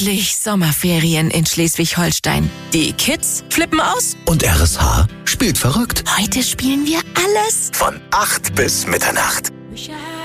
Endlich Sommerferien in Schleswig-Holstein. Die Kids flippen aus. Und RSH spielt verrückt. Heute spielen wir alles Von 8 bis Mitternacht.